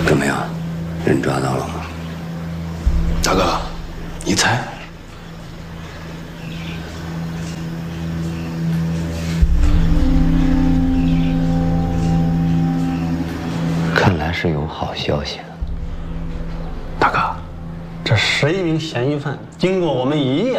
怎么样，人抓到了吗？ 大哥，你猜？ 看来是有好消息。 大哥，这11名嫌疑犯经过我们一夜